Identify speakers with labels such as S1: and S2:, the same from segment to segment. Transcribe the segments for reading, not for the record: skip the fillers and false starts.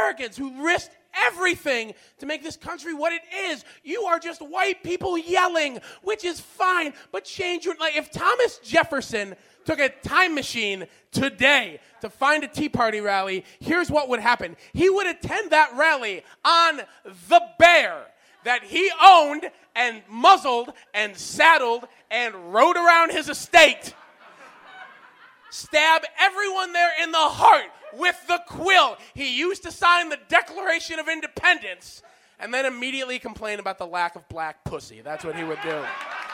S1: Americans who risked everything to make this country what it is. You are just white people yelling, which is fine, but change your... Like, if Thomas Jefferson took a time machine today to find a Tea Party rally, here's what would happen. He would attend that rally on the bear that he owned and muzzled and saddled and rode around his estate. Stab everyone there in the heart with the quill he used to sign the Declaration of Independence, and then immediately complain about the lack of black pussy. That's what he would do.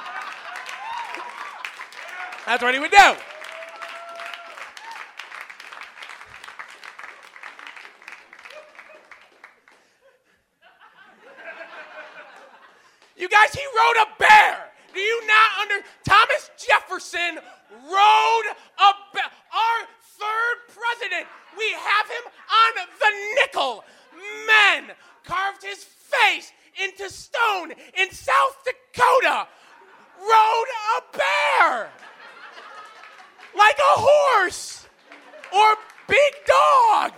S1: That's what he would do. You guys, he rode a bear. Do you not Thomas Jefferson rode a bear. Our third president, we have him on the nickel. Men carved his face into stone in South Dakota. Rode a bear. Like a horse. Or big dog.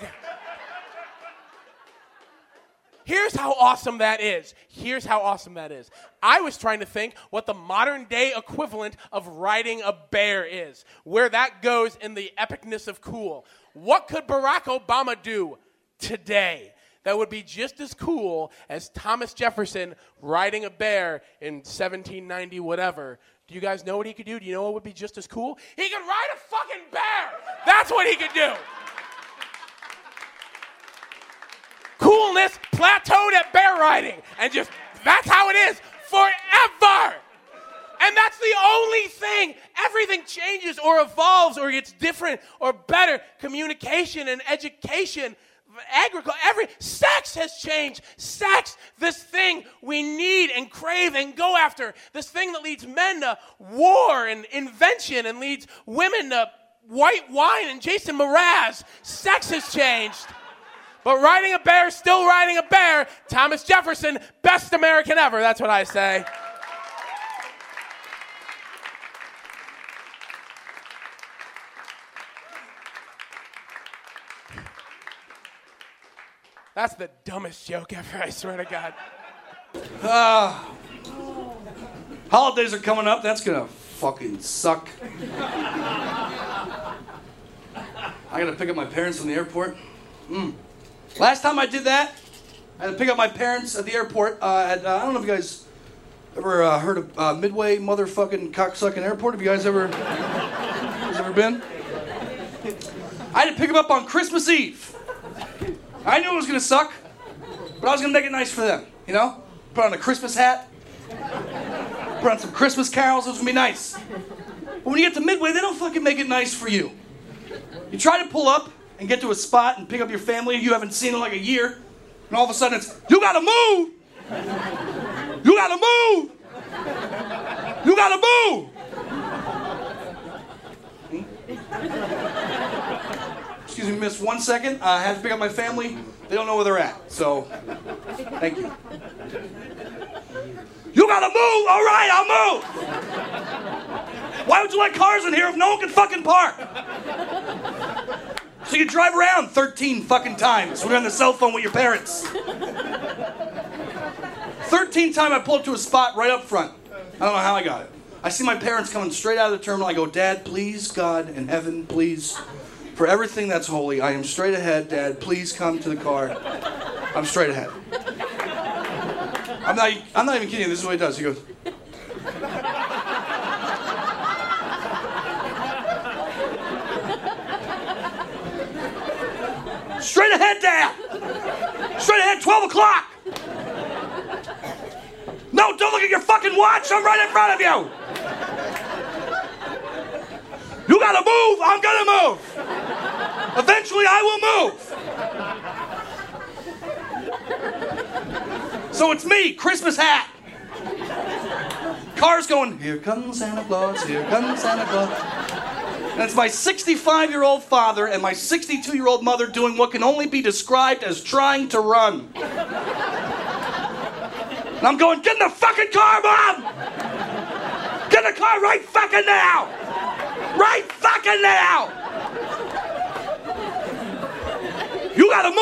S1: Here's how awesome that is. Here's how awesome that is. I was trying to think what the modern day equivalent of riding a bear is, where that goes in the epicness of cool. What could Barack Obama do today that would be just as cool as Thomas Jefferson riding a bear in 1790 whatever? Do you guys know what he could do? Do you know what would be just as cool? He could ride a fucking bear. That's what he could do. Coolness plateaued at bear riding. And just, that's how it is forever. And that's the only thing. Everything changes or evolves or gets different or better. Communication and education, agriculture, sex has changed. Sex, this thing we need and crave and go after. This thing that leads men to war and invention and leads women to white wine and Jason Mraz. Sex has changed. But riding a bear, still riding a bear. Thomas Jefferson, best American ever. That's what I say. That's the dumbest joke ever, I swear to God.
S2: Holidays are coming up. That's going to fucking suck. I got to pick up my parents from the airport. Last time I did that, I had to pick up my parents at the airport. I don't know if you guys ever heard of Midway motherfucking cocksucking airport. Have you guys ever been? I had to pick them up on Christmas Eve. I knew it was going to suck, but I was going to make it nice for them, you know? Put on a Christmas hat, put on some Christmas carols. It was going to be nice. But when you get to Midway, they don't fucking make it nice for you. You try to pull up and get to a spot and pick up your family you haven't seen in like a year, and all of a sudden it's, you gotta move! You gotta move! You gotta move! Excuse me, miss, 1 second. I had to pick up my family. They don't know where they're at, so thank you. You gotta move! All right, I'll move! Why would you let cars in here if no one can fucking park? So you drive around 13 fucking times when you're on the cell phone with your parents. 13th time I pull up to a spot right up front. I don't know how I got it. I see my parents coming straight out of the terminal. I go, Dad, please, God in heaven, please, for everything that's holy, I am straight ahead. Dad, please come to the car. I'm straight ahead. I'm not even kidding you. This is what he does. He goes, straight ahead, Dad! Straight ahead, 12 o'clock! No, don't look at your fucking watch! I'm right in front of you! You gotta move! I'm gonna move! Eventually, I will move! So it's me, Christmas hat! Car's going, here comes Santa Claus, here comes Santa Claus. And it's my 65-year-old father and my 62-year-old mother doing what can only be described as trying to run. And I'm going, get in the fucking car, Mom! Get in the car right fucking now! Right fucking now! You gotta move!